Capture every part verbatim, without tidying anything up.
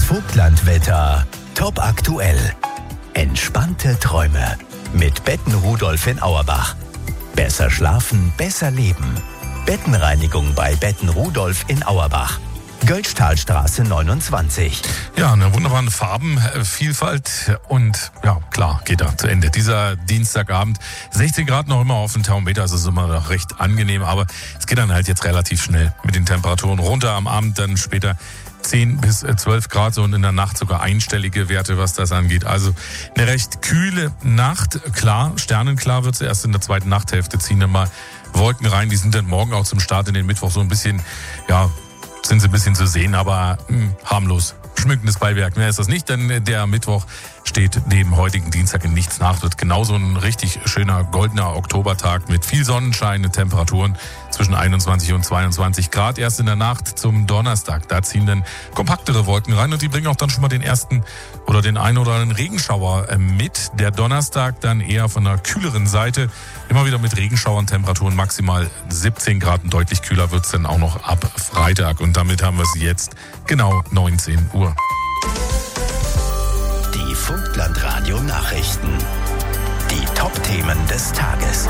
Vogtlandwetter. Top aktuell. Entspannte Träume. Mit Betten Rudolf in Auerbach. Besser schlafen, besser leben. Bettenreinigung bei Betten Rudolf in Auerbach. Götztalstraße neunundzwanzig. Ja, eine wunderbare Farbenvielfalt und ja, klar, geht da zu Ende. Dieser Dienstagabend, sechzehn Grad noch immer auf dem Thermometer, also ist immer noch recht angenehm, aber es geht dann halt jetzt relativ schnell mit den Temperaturen runter. Am Abend dann später zehn bis zwölf Grad so und in der Nacht sogar einstellige Werte, was das angeht. Also eine recht kühle Nacht, klar, sternenklar wird es erst in der zweiten Nachthälfte, ziehen dann mal Wolken rein, die sind dann morgen auch zum Start in den Mittwoch so ein bisschen, ja, sind sie ein bisschen zu sehen, aber mh, harmlos. Schmückendes Beiwerk, mehr ist das nicht, denn der Mittwoch steht neben heutigen Dienstag in nichts nach. Wird genauso ein richtig schöner goldener Oktobertag mit viel Sonnenschein, Temperaturen zwischen einundzwanzig und zweiundzwanzig Grad. Erst in der Nacht zum Donnerstag, da ziehen dann kompaktere Wolken rein und die bringen auch dann schon mal den ersten oder den einen oder anderen Regenschauer mit. Der Donnerstag dann eher von der kühleren Seite, immer wieder mit Regenschauern, Temperaturen maximal siebzehn Grad und deutlich kühler wird's dann auch noch ab Freitag. Und damit haben wir es jetzt genau neunzehn Uhr. Die Vogtlandradio Nachrichten. Die Top-Themen des Tages.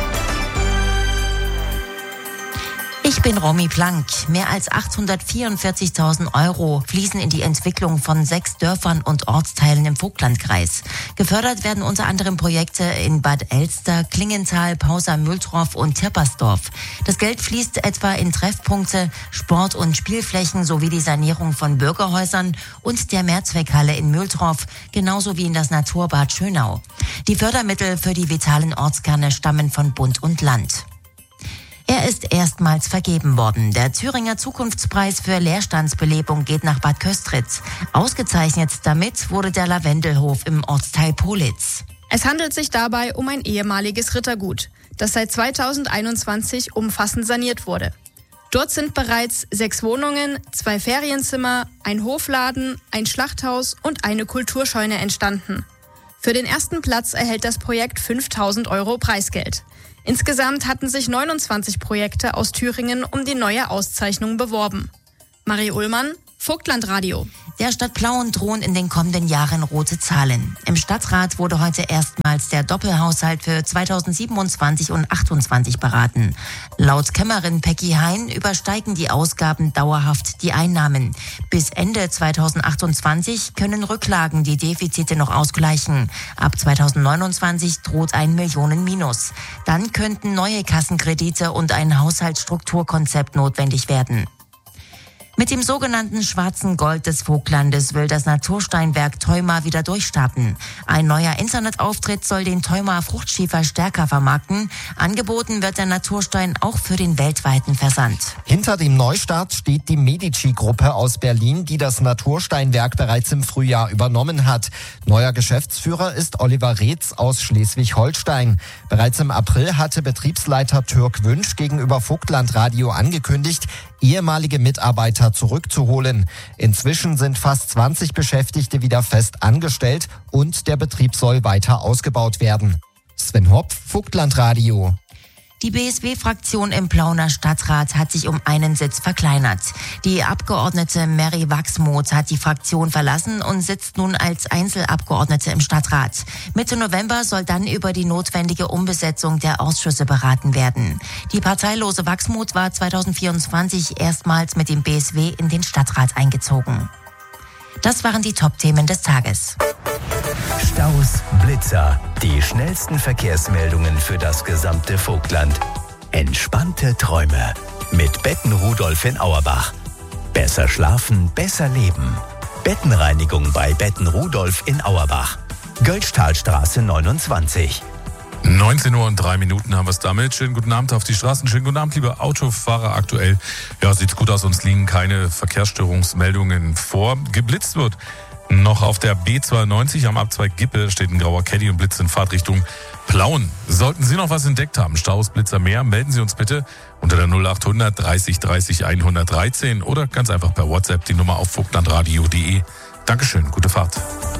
Ich bin Romy Plank. Mehr als achthundertvierundvierzigtausend Euro fließen in die Entwicklung von sechs Dörfern und Ortsteilen im Vogtlandkreis. Gefördert werden unter anderem Projekte in Bad Elster, Klingenthal, Pausa-Mühldorf und Tirpersdorf. Das Geld fließt etwa in Treffpunkte, Sport- und Spielflächen sowie die Sanierung von Bürgerhäusern und der Mehrzweckhalle in Mühldorf, genauso wie in das Naturbad Schönau. Die Fördermittel für die vitalen Ortskerne stammen von Bund und Land. Er ist erstmals vergeben worden. Der Thüringer Zukunftspreis für Leerstandsbelebung geht nach Bad Köstritz. Ausgezeichnet damit wurde der Lavendelhof im Ortsteil Politz. Es handelt sich dabei um ein ehemaliges Rittergut, das seit zweitausendeinundzwanzig umfassend saniert wurde. Dort sind bereits sechs Wohnungen, zwei Ferienzimmer, ein Hofladen, ein Schlachthaus und eine Kulturscheune entstanden. Für den ersten Platz erhält das Projekt fünftausend Euro Preisgeld. Insgesamt hatten sich neunundzwanzig Projekte aus Thüringen um die neue Auszeichnung beworben. Marie Ullmann, Vogtlandradio. Der Stadt Plauen drohen in den kommenden Jahren rote Zahlen. Im Stadtrat wurde heute erstmals der Doppelhaushalt für zweitausendsiebenundzwanzig und achtundzwanzig beraten. Laut Kämmerin Peggy Hein übersteigen die Ausgaben dauerhaft die Einnahmen. Bis Ende zweitausendachtundzwanzig können Rücklagen die Defizite noch ausgleichen. Ab zweitausendneunundzwanzig droht ein Millionenminus. Dann könnten neue Kassenkredite und ein Haushaltsstrukturkonzept notwendig werden. Mit dem sogenannten schwarzen Gold des Vogtlandes will das Natursteinwerk Theuma wieder durchstarten. Ein neuer Internetauftritt soll den Theuma Fruchtschiefer stärker vermarkten. Angeboten wird der Naturstein auch für den weltweiten Versand. Hinter dem Neustart steht die Medici-Gruppe aus Berlin, die das Natursteinwerk bereits im Frühjahr übernommen hat. Neuer Geschäftsführer ist Oliver Reetz aus Schleswig-Holstein. Bereits im April hatte Betriebsleiter Türk Wünsch gegenüber Vogtlandradio angekündigt, ehemalige Mitarbeiter zurückzuholen. Inzwischen sind fast zwanzig Beschäftigte wieder fest angestellt und der Betrieb soll weiter ausgebaut werden. Sven Hopf, Vogtlandradio. Die B S W-Fraktion im Plauner Stadtrat hat sich um einen Sitz verkleinert. Die Abgeordnete Mary Wachsmuth hat die Fraktion verlassen und sitzt nun als Einzelabgeordnete im Stadtrat. Mitte November soll dann über die notwendige Umbesetzung der Ausschüsse beraten werden. Die parteilose Wachsmuth war zweitausendvierundzwanzig erstmals mit dem B S W in den Stadtrat eingezogen. Das waren die Top-Themen des Tages. Staus, Blitzer, die schnellsten Verkehrsmeldungen für das gesamte Vogtland. Entspannte Träume mit Betten Rudolf in Auerbach. Besser schlafen, besser leben. Bettenreinigung bei Betten Rudolf in Auerbach. Götztalstraße neunundzwanzig. neunzehn Uhr und drei Minuten haben wir es damit. Schönen guten Abend auf die Straßen. Schönen guten Abend, liebe Autofahrer. Aktuell, ja, sieht's gut aus. Uns liegen keine Verkehrsstörungsmeldungen vor. Geblitzt wird noch auf der B zweiundneunzig am Abzweig Gippe steht ein grauer Caddy und blitzt in Fahrtrichtung Plauen. Sollten Sie noch was entdeckt haben, Staus, Blitzer, mehr, melden Sie uns bitte unter der null achthundert dreißig dreißig hundertdreizehn oder ganz einfach per WhatsApp die Nummer auf vogtlandradio punkt de. Dankeschön, gute Fahrt.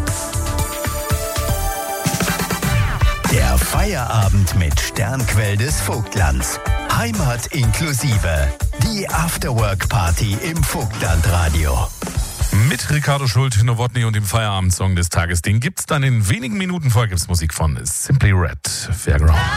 Der Feierabend mit Sternquell des Vogtlands. Heimat inklusive. Die Afterwork-Party im Vogtlandradio. Mit Ricardo Schult, Nowotny und dem Feierabendsong des Tages. Den gibt's dann in wenigen Minuten. Vorher gibt's Musik von Simply Red, Fairground.